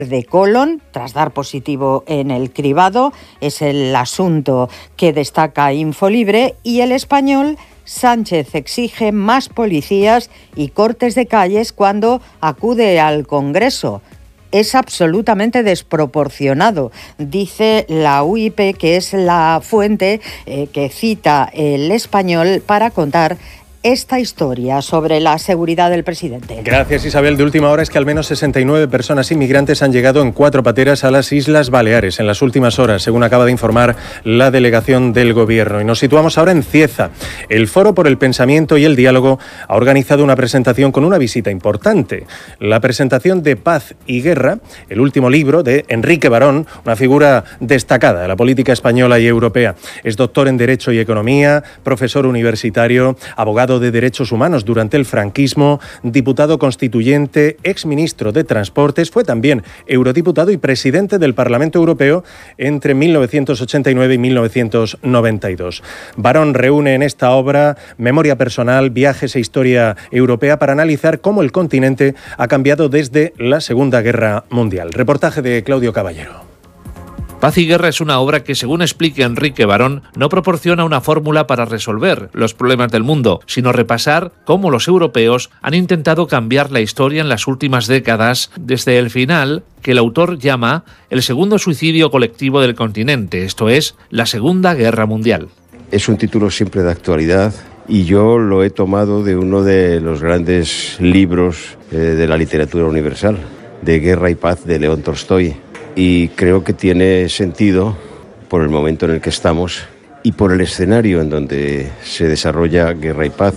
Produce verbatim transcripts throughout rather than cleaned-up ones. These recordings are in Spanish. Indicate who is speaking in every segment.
Speaker 1: de colon tras dar positivo en el cribado. Es el asunto que destaca Infolibre. Y El Español: Sánchez exige más policías y cortes de calles cuando acude al Congreso. Es absolutamente desproporcionado, dice la U I P, que es la fuente eh, que cita El Español para contar esta historia sobre la seguridad del presidente.
Speaker 2: Gracias, Isabel. De última hora es que al menos sesenta y nueve personas inmigrantes han llegado en cuatro pateras a las Islas Baleares en las últimas horas, según acaba de informar la delegación del Gobierno. Y nos situamos ahora en Cieza. El Foro por el Pensamiento y el Diálogo ha organizado una presentación con una visita importante. La presentación de Paz y Guerra, el último libro de Enrique Barón, una figura destacada de la política española y europea. Es doctor en Derecho y Economía, profesor universitario, abogado de Derechos Humanos durante el franquismo, diputado constituyente, exministro de Transportes, fue también eurodiputado y presidente del Parlamento Europeo entre mil novecientos ochenta y nueve y mil novecientos noventa y dos. Barón reúne en esta obra memoria personal, viajes e historia europea para analizar cómo el continente ha cambiado desde la Segunda Guerra Mundial. Reportaje de Claudio Caballero.
Speaker 3: Paz y Guerra es una obra que, según explica Enrique Barón, no proporciona una fórmula para resolver los problemas del mundo, sino repasar cómo los europeos han intentado cambiar la historia en las últimas décadas, desde el final, que el autor llama el segundo suicidio colectivo del continente, esto es, la Segunda Guerra Mundial.
Speaker 4: Es un título siempre de actualidad y yo lo he tomado de uno de los grandes libros eh, de la literatura universal, de Guerra y Paz, de León Tolstoy. Y creo que tiene sentido por el momento en el que estamos y por el escenario en donde se desarrolla Guerra y Paz,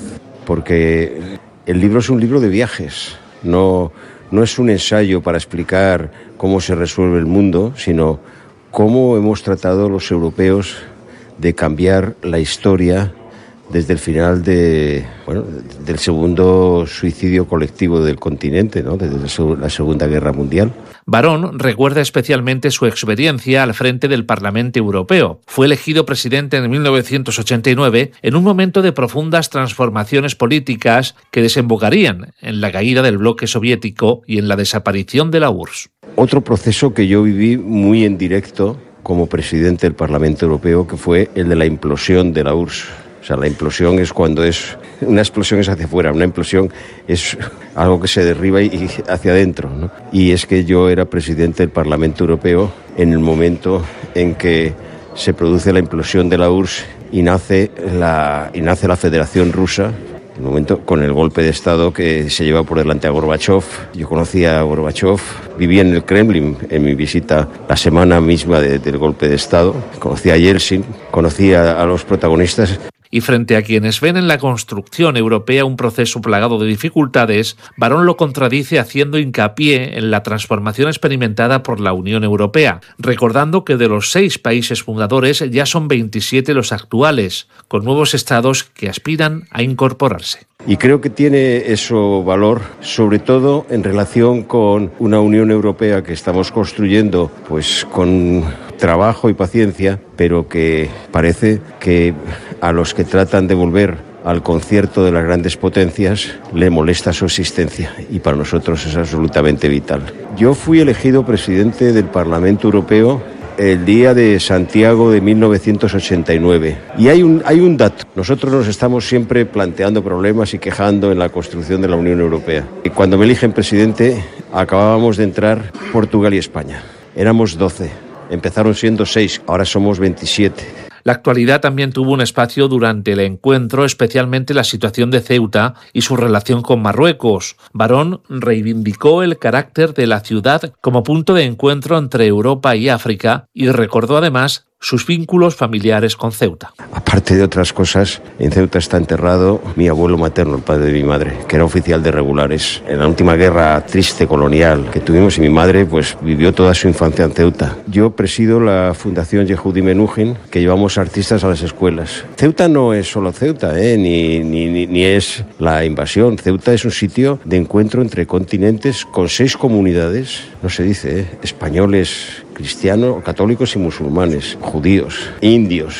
Speaker 4: porque el libro es un libro de viajes, no, no es un ensayo para explicar cómo se resuelve el mundo, sino cómo hemos tratado los europeos de cambiar la historia desde el final de, bueno, del segundo suicidio colectivo del continente, ¿no? Desde la Segunda Guerra Mundial.
Speaker 3: Barón recuerda especialmente su experiencia al frente del Parlamento Europeo. Fue elegido presidente en mil novecientos ochenta y nueve en un momento de profundas transformaciones políticas que desembocarían en la caída del bloque soviético y en la desaparición de la U R S S.
Speaker 4: Otro proceso que yo viví muy en directo como presidente del Parlamento Europeo, que fue el de la implosión de la U R S S. O sea, la implosión es cuando es... Una explosión es hacia afuera, una implosión es algo que se derriba y hacia adentro, ¿no? Y es que yo era presidente del Parlamento Europeo en el momento en que se produce la implosión de la U R S S y nace la, y nace la Federación Rusa, el momento con el golpe de Estado que se lleva por delante a Gorbachov. Yo conocí a Gorbachov, viví en el Kremlin en mi visita la semana misma de, del golpe de Estado, conocí a Yeltsin, conocí a, a los protagonistas.
Speaker 3: Y frente a quienes ven en la construcción europea un proceso plagado de dificultades, Barón lo contradice haciendo hincapié en la transformación experimentada por la Unión Europea, recordando que de los seis países fundadores ya son veintisiete los actuales, con nuevos estados que aspiran a incorporarse.
Speaker 4: Y creo que tiene eso valor, sobre todo en relación con una Unión Europea que estamos construyendo pues con trabajo y paciencia, pero que parece que a los que tratan de volver al concierto de las grandes potencias le molesta su existencia, y para nosotros es absolutamente vital. Yo fui elegido presidente del Parlamento Europeo el día de Santiago de mil novecientos ochenta y nueve. Y hay un, hay un dato. Nosotros nos estamos siempre planteando problemas y quejando en la construcción de la Unión Europea. Y cuando me eligen presidente, acabábamos de entrar Portugal y España. Éramos doce. Empezaron siendo seis, ahora somos veintisiete.
Speaker 3: La actualidad también tuvo un espacio durante el encuentro, especialmente la situación de Ceuta y su relación con Marruecos. Barón reivindicó el carácter de la ciudad como punto de encuentro entre Europa y África y recordó además sus vínculos familiares con Ceuta.
Speaker 4: Aparte de otras cosas, en Ceuta está enterrado mi abuelo materno, el padre de mi madre, que era oficial de regulares. En la última guerra triste colonial que tuvimos, y mi madre pues vivió toda su infancia en Ceuta. Yo presido la Fundación Yehudi Menuhin, que llevamos artistas a las escuelas. Ceuta no es solo Ceuta, ¿eh? ni, ni, ni, ni es la invasión. Ceuta es un sitio de encuentro entre continentes con seis comunidades, no se dice, ¿eh? españoles, cristianos, católicos y musulmanes, judíos, indios,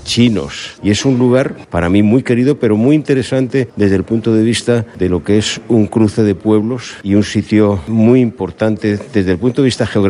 Speaker 4: chinos. Y es un lugar para mí muy querido, pero muy interesante desde el punto de vista de lo que es un cruce de pueblos y un sitio muy importante desde el punto de vista geográfico